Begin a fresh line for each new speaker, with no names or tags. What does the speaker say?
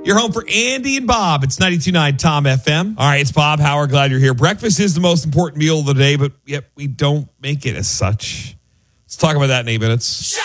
You're home for Andy and Bob. It's 92.9 Tom FM. All right, it's Bob Howard. Glad you're here. Breakfast is the most important meal of the day, but yet we don't make it as such. Let's talk about that in 8 minutes.